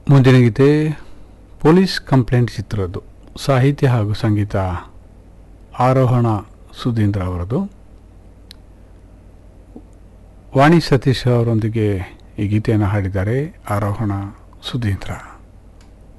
ಮುಂದಿನ ಗೀತೆ police complaint ಚಿತ್ರದ್ದು. ಸಾಹಿತ್ಯ ಹಾಗೂ ಸಂಗೀತ ಆರೋಹಣ ಸುಧೀಂದ್ರ ಅವರದು. ವಾಣಿ ಸತೀಶ್ ಅವರೊಂದಿಗೆ ಈ ಗೀತೆಯನ್ನು ಹಾಡಿದ್ದಾರೆ ಆರೋಹಣ ಸುಧೀಂದ್ರ.